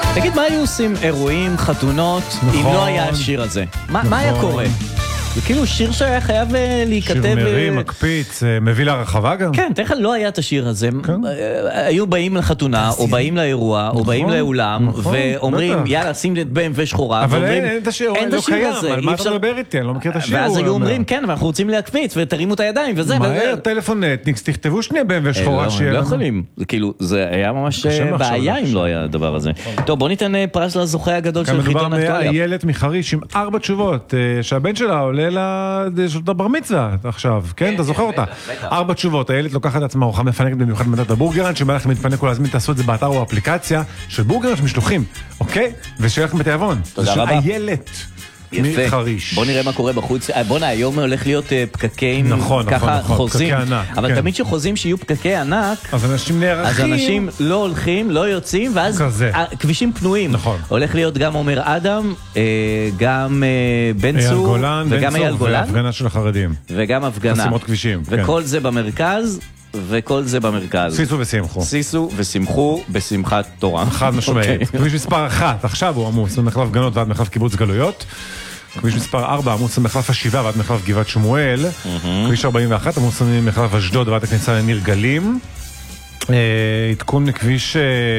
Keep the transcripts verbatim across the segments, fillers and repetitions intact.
תגיד, מה היו עושים אירועים, חתונות, אם לא היה השיר הזה? מה היה קורה? זה כאילו שיר שהיה חייב להיכתב... שיר מרים, מקפיץ, מביא לרחבה גם. כן, תכף לא היה את השיר הזה. היו באים לחתונה, או באים לאירוע, או באים לאולם, ואומרים, יאללה, שים את בי אם דאבליו שחורה. אבל אין את השיר, לא קיים, על מה אתה מדבר איתי? אני לא מכיר את השיר. ואז היו אומרים, כן, אבל אנחנו רוצים להקפיץ, ותרימו את הידיים, וזה. מהר, טלפון נטניקס, תכתבו שנייה בי אם דאבליו שחורה. לא יכולים. כאילו, זה היה ממש בעיה אם לא היה הדבר הזה. טוב, בוא ניתן פרס לזוכה הגדול של חידון אקטואליה. איילת מחריש עם ארבע תשובות, שהבן שלה עולה לבר מצווה עכשיו, כן? אתה זוכר אותה? ארבע תשובות, הילד לוקחת עצמה ארוחה מפנקת במיוחד במדעת הבורגרן, שבא לכם להתפנק ולהזמין, תעשו את זה באתר או אפליקציה של בורגרן שמשלוחים, אוקיי? ושיהיה לכם בתיאבון. תודה רבה. איילת מחריש. בוא נראה מה קורה בחוץ. בוא נה, היום הולך להיות פקקים, נכון, נכון, נכון, פקקי ענק. אבל תמיד שחוזים שיהיו פקקי ענק, אז אנשים נערכים. אז אנשים לא הולכים, לא יוצאים, ואז כבישים פנויים. נכון. הולך להיות גם עומר אדם, גם בן צור, וגם אייל גולן. והפגנה של החרדים. וגם הפגנה. חסימות כבישים. וכל זה במרכז. וכל זה במרכז. סיסו ושמחו. סיסו ושמחו בשמחת תורה. חד משמעית. כביש מספר אחת, עכשיו הוא עמוס, ממחלף הפגנות ועד מחלף קיבוץ גלויות. כביש מספר ארבע, עמוס ממחלף השבעה ועד מחלף גבעת שמואל. כביש ארבעים ואחת, עמוס ממחלף אשדוד ועד הכניסה לניר גלים. עדכון לכביש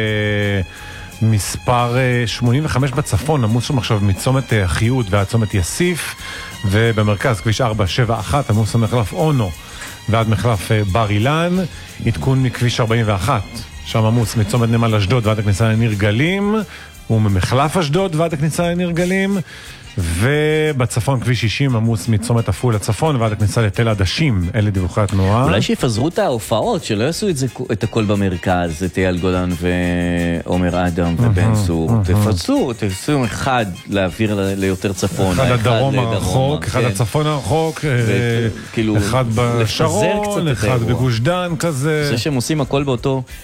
מספר שמונים וחמש בצפון, עמוס שם עכשיו מצומת החיות ועד צומת יסיף. ובמרכז כביש ארבע שבע אחת, עמוס ממחלף אונו ועד מחלף בר אילן. עדכון מכביש ארבעים ואחת, שם עמוס מצומת נמל אשדוד ועד הכניסה לניר גלים, וממחלף אשדוד ועד הכניסה לניר גלים. ובצפון כביש שישים עמוס מצומת עפולה לצפון ועד הכניסה לתל עדשים. אלה דיווחי התנועה. אולי שיפזרו את ההופעות, שלא יעשו את זה, את הכל במרכז, את אייל גולן ועומר אדם ובן צור. תפצו, תפצו אחד להעביר ליותר צפון, אחד לדרום הרחוק, אחד לצפון הרחוק, אחד בשרון, אחד בגוש דן כזה. זה שהם עושים הכל באותו